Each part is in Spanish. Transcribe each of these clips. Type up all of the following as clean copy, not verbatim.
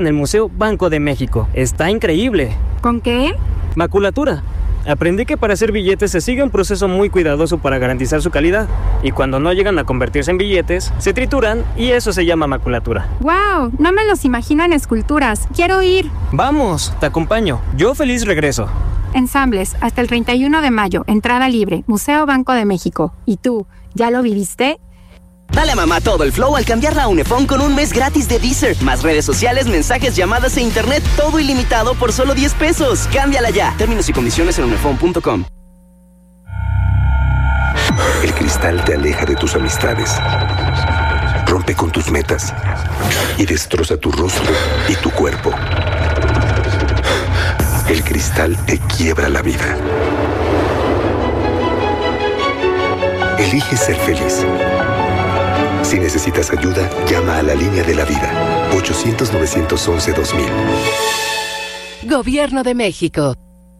en el Museo Banco de México. Está increíble. ¿Con qué? Maculatura. Aprendí que para hacer billetes se sigue un proceso muy cuidadoso para garantizar su calidad. Y cuando no llegan a convertirse en billetes, se trituran y eso se llama maculatura. ¡Wow! No me los imagino en esculturas. ¡Quiero ir! Vamos, te acompaño. Yo feliz regreso. Ensambles, hasta el 31 de mayo. Entrada libre. Museo Banco de México. ¿Y tú, ya lo viviste? Dale a mamá todo el flow al cambiarla a Unifón con un mes gratis de Deezer. Más redes sociales, mensajes, llamadas e internet. Todo ilimitado por solo 10 pesos. Cámbiala ya. Términos y condiciones en unifón.com. El cristal te aleja de tus amistades. Rompe con tus metas. Y destroza tu rostro y tu cuerpo. El cristal te quiebra la vida. Elige ser feliz. Si necesitas ayuda, llama a la línea de la vida. 800-911-2000. Gobierno de México.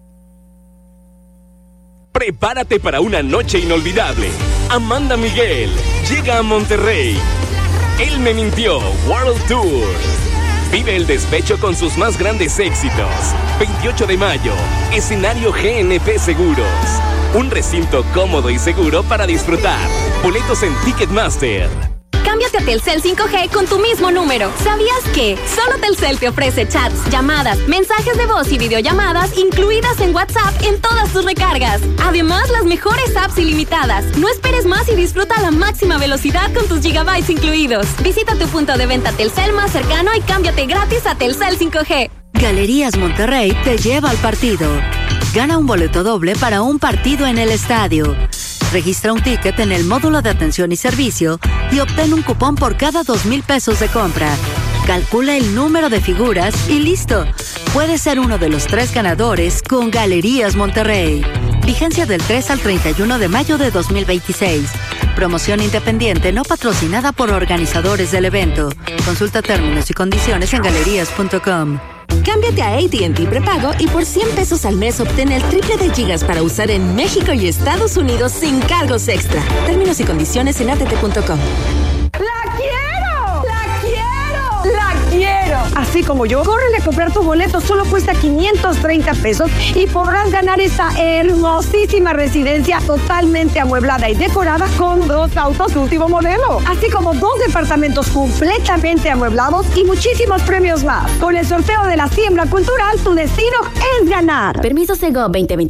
Prepárate para una noche inolvidable. Amanda Miguel llega a Monterrey. Él me mintió World Tour. Vive el despecho con sus más grandes éxitos. 28 de mayo, escenario GNP Seguros. Un recinto cómodo y seguro para disfrutar. Boletos en Ticketmaster. Cámbiate a Telcel 5G con tu mismo número. ¿Sabías que solo Telcel te ofrece chats, llamadas, mensajes de voz y videollamadas incluidas en WhatsApp en todas tus recargas? Además, las mejores apps ilimitadas. No esperes más y disfruta a la máxima velocidad con tus gigabytes incluidos. Visita tu punto de venta Telcel más cercano y cámbiate gratis a Telcel 5G. Galerías Monterrey te lleva al partido. Gana un boleto doble para un partido en el estadio. Registra un ticket en el módulo de atención y servicio y obtén un cupón por cada 2,000 pesos de compra. Calcula el número de figuras y listo. Puedes ser uno de los 3 ganadores con Galerías Monterrey. Vigencia del 3 al 31 de mayo de 2026. Promoción independiente no patrocinada por organizadores del evento. Consulta términos y condiciones en galerías.com. Cámbiate a AT&T prepago y por 100 pesos al mes obtén el triple de gigas para usar en México y Estados Unidos sin cargos extra. Términos y condiciones en att.com. ¡La quiero! ¡La quiero! ¡La quiero! Así como yo, córrele a comprar tu boleto. Solo cuesta 530 pesos y podrás ganar esta hermosísima residencia totalmente amueblada y decorada con 2 autos último modelo, así como 2 departamentos completamente amueblados y muchísimos premios más. Con el sorteo de la Siembra Cultural, tu destino es ganar. Permiso Sego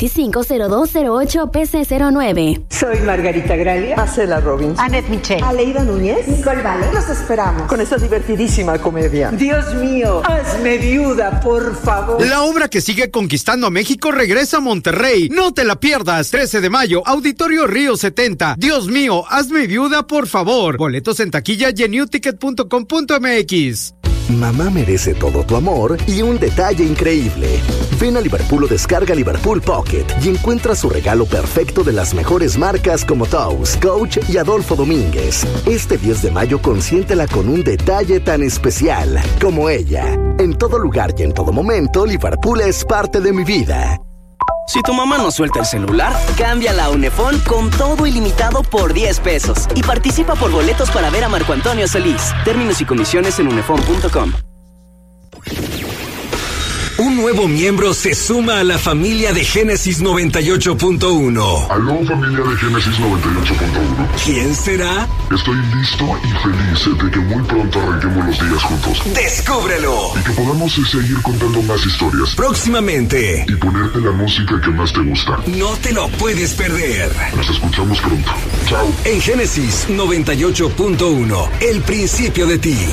2025-0208-PC09. Soy Margarita Gralia, Marcela Robbins, Annette Michel, Aleida Núñez, Nicole Vale. Los esperamos con esta divertidísima comedia. Dios mío, hazme viuda, por favor. La obra que sigue conquistando a México regresa a Monterrey. No te la pierdas. 13 de mayo, Auditorio Río 70. Dios mío, hazme viuda, por favor. Boletos en taquilla y en newticket.com.mx. Mamá merece todo tu amor y un detalle increíble. Ven a Liverpool o descarga Liverpool Pocket y encuentra su regalo perfecto de las mejores marcas como Toast, Coach y Adolfo Domínguez. Este 10 de mayo consiéntela con un detalle tan especial como ella. En todo lugar y en todo momento, Liverpool es parte de mi vida. Si tu mamá no suelta el celular, cámbiala a Unifón con todo ilimitado por 10 pesos. Y participa por boletos para ver a Marco Antonio Solís. Términos y condiciones en unifón.com. Un nuevo miembro se suma a la familia de Génesis 98.1. Aló, familia de Génesis 98.1. ¿Quién será? Estoy listo y feliz de que muy pronto arranquemos los días juntos. ¡Descúbrelo! Y que podamos seguir contando más historias. Próximamente. Y ponerte la música que más te gusta. No te lo puedes perder. Nos escuchamos pronto. Chao. En Génesis 98.1, el principio de ti.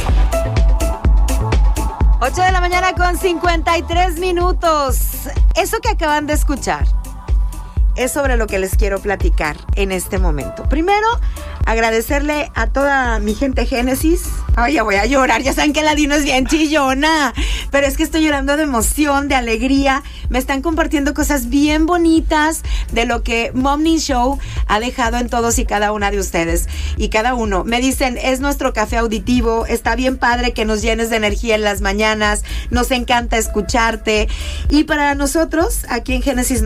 8 de la mañana con 53 minutos. Eso que acaban de escuchar es sobre lo que les quiero platicar en este momento. Primero, agradecerle a toda mi gente Génesis. Ay, ya voy a llorar. Ya saben que la Dino es bien chillona. pero es que estoy llorando de emoción, de alegría. Me están compartiendo cosas bien bonitas de lo que Morning Show ha dejado en todos y cada una de ustedes. Y cada uno me dicen, es nuestro café auditivo, está bien padre que nos llenes de energía en las mañanas, nos encanta escucharte. Y para nosotros, aquí en Génesis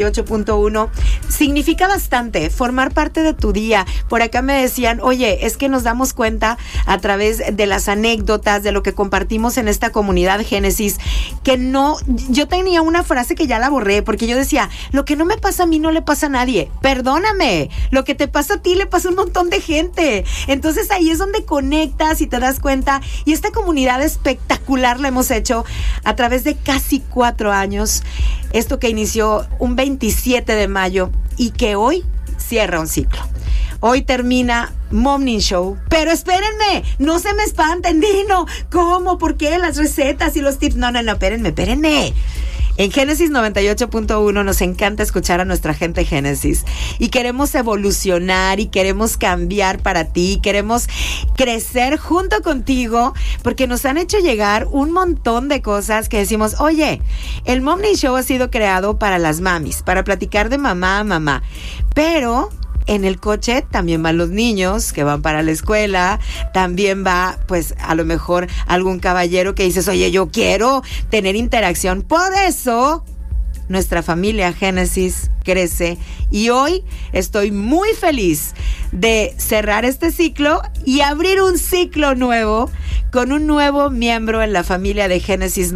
98.1, significa bastante formar parte de tu día. Por acá me decían, oye, es que nos damos cuenta a través de las anécdotas, de lo que compartimos en esta comunidad Génesis, que no, yo tenía una frase que ya la borré, porque yo decía, lo que no me pasa a mí no le pasa a nadie. Perdóname, lo que te pasa a ti le pasa a un montón de gente. Entonces ahí es donde conectas y te das cuenta. Y esta comunidad espectacular la hemos hecho a través de casi 4 años. Esto que inició un 27 de mayo y que hoy cierra un ciclo. Hoy termina Morning Show, pero espérenme, no se me espanten, Dino. ¿Cómo? ¿Por qué? Las recetas y los tips. No, espérenme. En Génesis 98.1 nos encanta escuchar a nuestra gente Génesis y queremos evolucionar y queremos cambiar para ti, queremos crecer junto contigo porque nos han hecho llegar un montón de cosas que decimos, oye, el Morning Show ha sido creado para las mamis, para platicar de mamá a mamá, pero en el coche también van los niños que van para la escuela, también va, pues, a lo mejor algún caballero que dices, oye, yo quiero tener interacción. Por eso, nuestra familia Génesis crece y hoy estoy muy feliz de cerrar este ciclo y abrir un ciclo nuevo con un nuevo miembro en la familia de Génesis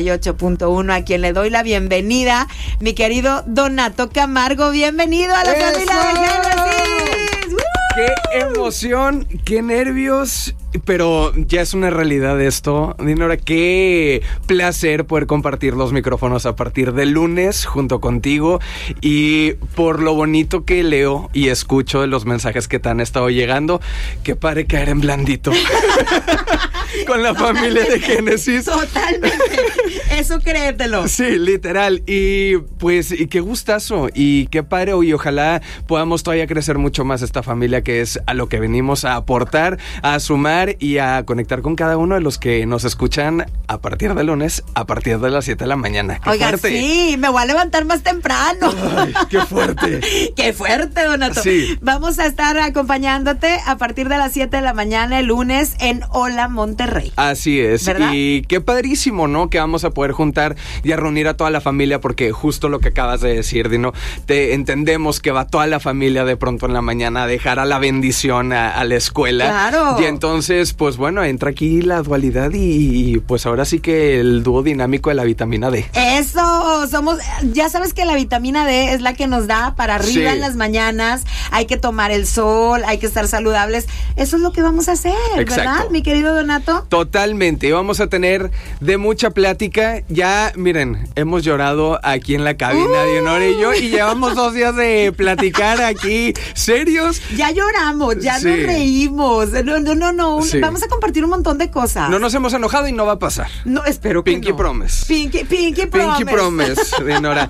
98.1, a quien le doy la bienvenida, mi querido Donato Camargo. Bienvenido a la familia de Génesis. ¡Qué emoción! ¡Qué nervios! Pero ya es una realidad esto. Dinora, qué placer poder compartir los micrófonos a partir de lunes junto contigo y por lo bonito que leo y escucho de los mensajes que te han estado llegando, que pare caer en blandito con la familia de Génesis. Totalmente. Eso créetelo. Sí, literal. Y pues, y qué gustazo y qué padre. Y ojalá podamos todavía crecer mucho más esta familia, que es a lo que venimos a aportar, a sumar y a conectar con cada uno de los que nos escuchan a partir de lunes, a partir de las 7 de la mañana. ¡Qué Oigan, fuerte! Sí, me voy a levantar más temprano. ¡Ay, qué fuerte! ¡Qué fuerte, Donato! Sí. Vamos a estar acompañándote a partir de las 7 de la mañana el lunes en Hola Monterrey. Así es. ¿Verdad? Y qué padrísimo, ¿no? Que vamos a poder juntar y a reunir a toda la familia, porque justo lo que acabas de decir, Dino, te entendemos que va toda la familia de pronto en la mañana a dejar a la bendición a la escuela. ¡Claro! Y entonces, pues bueno, entra aquí la dualidad y pues ahora sí que el dúo dinámico de la vitamina D. Eso, ya sabes que la vitamina D es la que nos da para arriba Sí. en las mañanas. Hay que tomar el sol, hay que estar saludables. Eso es lo que vamos a hacer, Exacto. ¿verdad, mi querido Donato? Totalmente, vamos a tener de mucha plática. Ya, miren, hemos llorado aquí en la cabina, Dinora y yo, y llevamos 2 días de platicar aquí, serios. Ya lloramos, ya Sí. nos reímos. No. Sí. Vamos a compartir un montón de cosas. No nos hemos enojado y no va a pasar. No, espero que Pinky no. Promise. Pinky Pinky Promise. Promise, Dinora.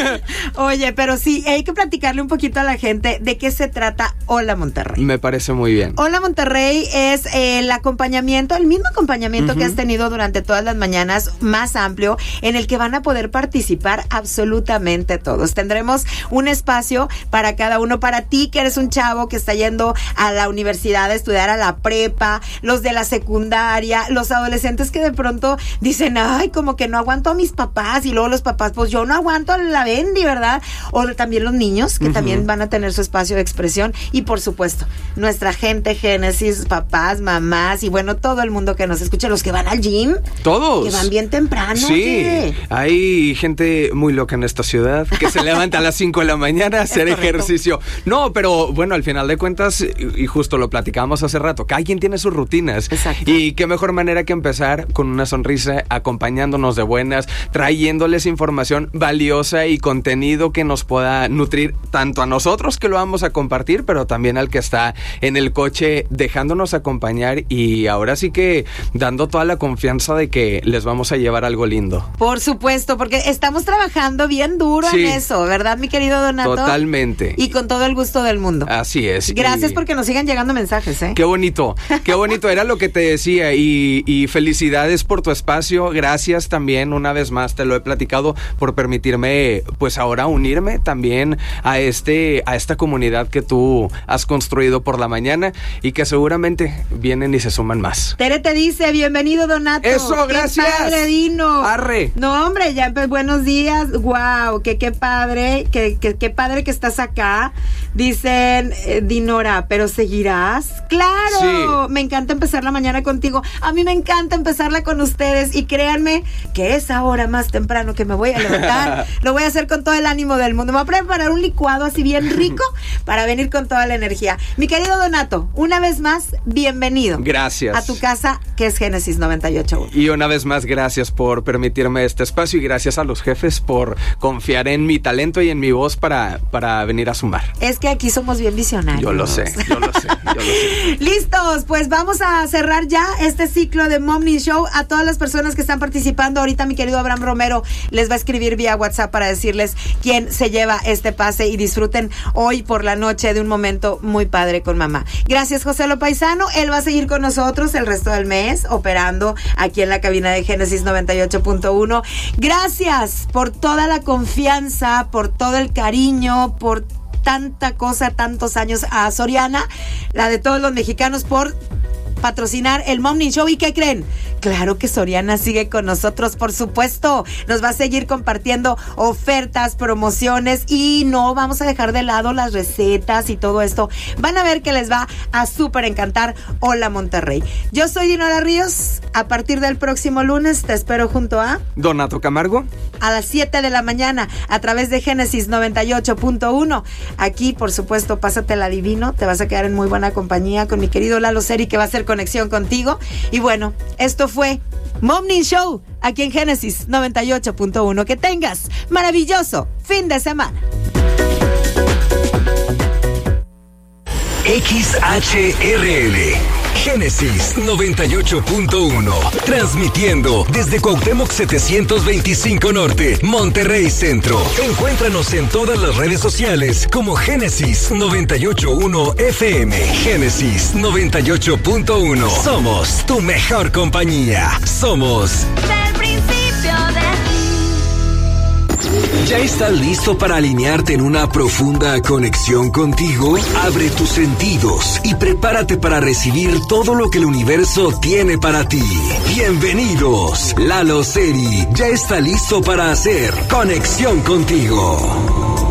Oye, pero sí, hay que platicarle un poquito a la gente de qué se trata Hola Monterrey. Me parece muy bien. Hola Monterrey es el acompañamiento, el mismo acompañamiento que has tenido durante todas las mañanas, más amplio, en el que van a poder participar absolutamente todos. Tendremos un espacio para cada uno, para ti que eres un chavo que está yendo a la universidad a estudiar, a la prepa, los de la secundaria, los adolescentes que de pronto dicen, ay, como que no aguanto a mis papás, y luego los papás, pues yo no aguanto a la Bendy, ¿verdad? O también los niños que también van a tener su espacio de expresión, y por supuesto, nuestra gente Génesis, papás, mamás, y bueno, todo el mundo que nos escucha, los que van al gym. Todos. Que van bien temprano. Sí, oye. hay gente muy loca en esta ciudad que se levanta a las 5 de la mañana a hacer ejercicio. No, pero bueno, al final de cuentas, y justo lo platicábamos hace rato, cada quien tiene sus rutinas. Exacto. Y qué mejor manera que empezar con una sonrisa, acompañándonos de buenas, trayéndoles información valiosa y contenido que nos pueda nutrir tanto a nosotros que lo vamos a compartir, pero también al que está en el coche dejándonos acompañar, y ahora sí que dando toda la confianza de que les vamos a llevar algo lindo. Por supuesto, porque estamos trabajando bien duro en eso, ¿verdad, mi querido Donato? Totalmente. Y con todo el gusto del mundo. Así es. Gracias porque nos sigan llegando mensajes, ¿eh? Qué bonito, era lo que te decía, y felicidades por tu espacio. Gracias también, una vez más, te lo he platicado, por permitirme, pues ahora unirme también a esta comunidad que tú has construido por la mañana y que seguramente vienen y se suman más. Tere te dice, bienvenido, Donato. Eso, gracias. ¡Qué padre, Dino! Arre. No, hombre, ya, pues, buenos días. Wow, qué padre, qué padre que estás acá. Dicen, Dinora, ¿pero seguirás? ¡Claro! Sí. Me encanta empezar la mañana contigo. A mí me encanta empezarla con ustedes y créanme que es ahora más temprano que me voy a levantar. Lo voy a hacer con todo el ánimo del mundo. Me voy a preparar un licuado así bien rico para venir con toda la energía. Mi querido Donato, una vez más, bienvenido. Gracias. A tu casa, que es Génesis 98.1. Y una vez más, gracias por permitirme este espacio y gracias a los jefes por confiar en mi talento y en mi voz para venir a sumar. Es que aquí somos bien visionarios. Yo lo sé. Listos, pues vamos a cerrar ya este ciclo de Morning Show. A todas las personas que están participando, ahorita mi querido Abraham Romero les va a escribir vía WhatsApp para decirles quién se lleva este pase y disfruten hoy por la noche de un momento muy padre con mamá. Gracias, José Lo Paisano. Él va a seguir con nosotros el resto del mes, operando aquí en la cabina de Génesis 98.1. Gracias por toda la confianza, por todo el cariño, por tanta cosa, tantos años a Soriana, la de todos los mexicanos, por patrocinar el Morning Show. ¿Y qué creen? Claro que Soriana sigue con nosotros, por supuesto. Nos va a seguir compartiendo ofertas, promociones y no vamos a dejar de lado las recetas y todo esto. Van a ver que les va a súper encantar. Hola, Monterrey. Yo soy Dinora Ríos. A partir del próximo lunes te espero junto a Donato Camargo a las 7 de la mañana a través de Génesis 98.1. Aquí, por supuesto, pásatela divino. Te vas a quedar en muy buena compañía con mi querido Lalo Seri, que va a hacer conexión contigo. Y bueno, esto fue Morning Show aquí en Génesis 98.1. Que tengas maravilloso fin de semana. XHRL Génesis 98.1, transmitiendo desde Cuauhtémoc 725 Norte, Monterrey Centro. Encuéntranos en todas las redes sociales como Génesis 98.1 FM. Génesis 98.1. Somos tu mejor compañía. Somos del principio de ¿Ya estás listo para alinearte en una profunda conexión contigo? Abre tus sentidos y prepárate para recibir todo lo que el universo tiene para ti. Bienvenidos. Lalo Seri ya está listo para hacer conexión contigo.